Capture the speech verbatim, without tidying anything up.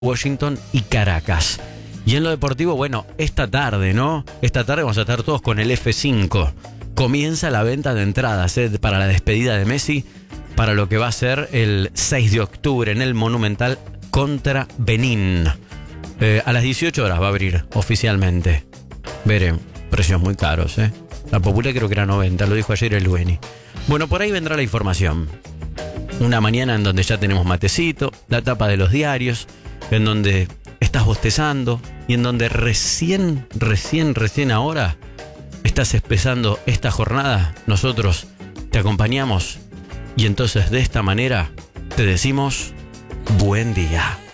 Washington y Caracas. Y en lo deportivo, bueno, esta tarde, ¿no? Esta tarde vamos a estar todos con el F cinco. Comienza la venta de entradas ¿eh? para la despedida de Messi, para lo que va a ser el seis de octubre en el Monumental contra Benín. Eh, a las dieciocho horas va a abrir oficialmente. Veré, precios muy caros, ¿eh? La popular creo que era noventa, lo dijo ayer el Lueni. Bueno, por ahí vendrá la información. Una mañana en donde ya tenemos matecito, la tapa de los diarios, en donde estás bostezando y en donde recién, recién, recién ahora estás empezando esta jornada. Nosotros te acompañamos y entonces de esta manera te decimos buen día.